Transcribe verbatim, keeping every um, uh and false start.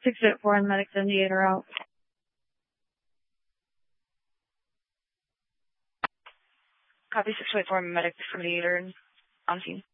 six eight four and Medic seventy-eight are out. Copy six eight four and Medic seventy-eight are on scene.